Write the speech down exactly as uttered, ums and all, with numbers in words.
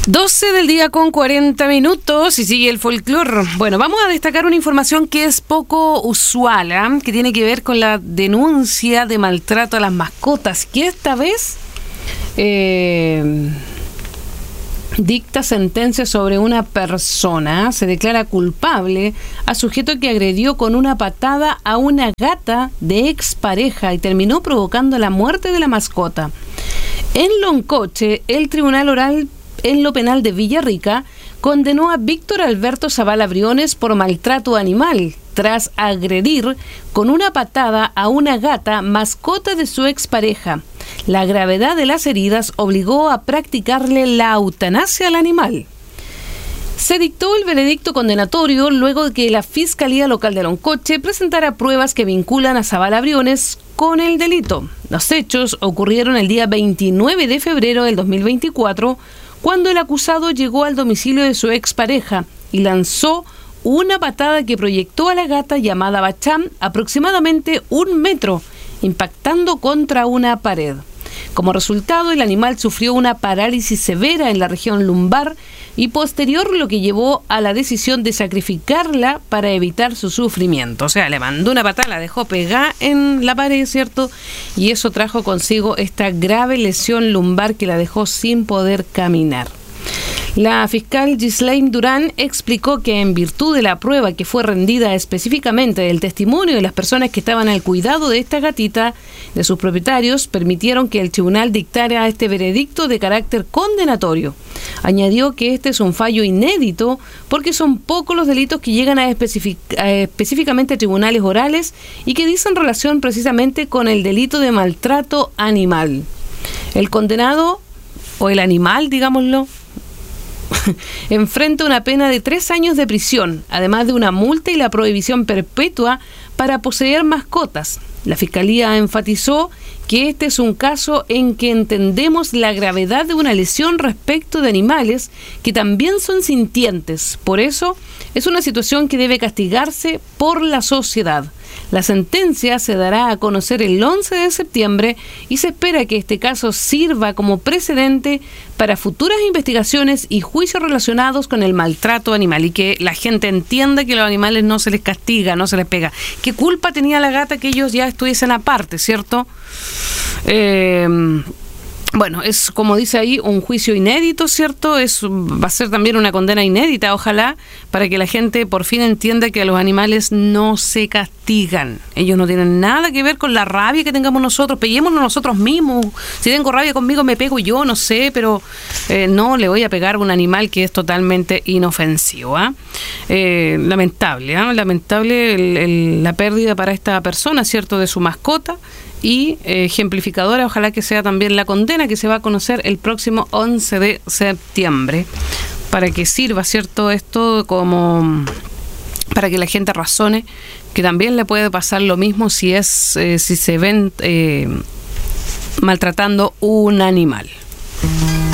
doce del día con cuarenta minutos y sigue el folclore. Bueno, vamos a destacar una información que es poco usual, ¿eh? Que tiene que ver con la denuncia de maltrato a las mascotas, que esta vez eh, dicta sentencia sobre una persona. Se declara culpable a sujeto que agredió con una patada a una gata de expareja y terminó provocando la muerte de la mascota. En Loncoche, el Tribunal Oral en lo penal de Villarrica condenó a Víctor Alberto Zavala Briones por maltrato animal tras agredir con una patada a una gata mascota de su expareja. La gravedad de las heridas obligó a practicarle la eutanasia al animal. Se dictó el veredicto condenatorio luego de que la Fiscalía Local de Loncoche presentara pruebas que vinculan a Zavala Briones con el delito. Los hechos ocurrieron el día veintinueve de febrero del dos mil veinticuatro, cuando el acusado llegó al domicilio de su expareja y lanzó una patada que proyectó a la gata llamada Bacham aproximadamente un metro, impactando contra una pared. Como resultado, el animal sufrió una parálisis severa en la región lumbar y posterior, lo que llevó a la decisión de sacrificarla para evitar su sufrimiento. O sea, le mandó una patada, la dejó pegada en la pared, ¿cierto? Y eso trajo consigo esta grave lesión lumbar que la dejó sin poder caminar. La fiscal Ghislaine Durán explicó que en virtud de la prueba que fue rendida específicamente del testimonio de las personas que estaban al cuidado de esta gatita, de sus propietarios, permitieron que el tribunal dictara este veredicto de carácter condenatorio. Añadió que este es un fallo inédito porque son pocos los delitos que llegan a especific- a específicamente a tribunales orales y que dicen relación precisamente con el delito de maltrato animal. El condenado, o el animal, digámoslo, enfrenta una pena de tres años de prisión, además de una multa y la prohibición perpetua para poseer mascotas. La Fiscalía enfatizó que este es un caso en que entendemos la gravedad de una lesión respecto de animales que también son sintientes. Por eso, es una situación que debe castigarse por la sociedad. La sentencia se dará a conocer el once de septiembre y se espera que este caso sirva como precedente para futuras investigaciones y juicios relacionados con el maltrato animal y que la gente entienda que a los animales no se les castiga, no se les pega. ¿Qué culpa tenía la gata que ellos ya estuviesen aparte, cierto? Eh... Bueno, es como dice ahí, un juicio inédito, ¿cierto? Es, va a ser también una condena inédita, ojalá, para que la gente por fin entienda que a los animales no se castigan. Ellos no tienen nada que ver con la rabia que tengamos nosotros, peguémonos nosotros mismos. Si tengo rabia conmigo me pego yo, no sé, pero eh, no le voy a pegar a un animal que es totalmente inofensivo. ¿eh? Eh, lamentable, ¿eh? lamentable el, el, la pérdida para esta persona, ¿cierto?, de su mascota. Y eh, ejemplificadora, ojalá que sea también la condena que se va a conocer el próximo once de septiembre, para que sirva, ¿cierto?, esto como para que la gente razone que también le puede pasar lo mismo si es eh, si se ven eh, maltratando un animal.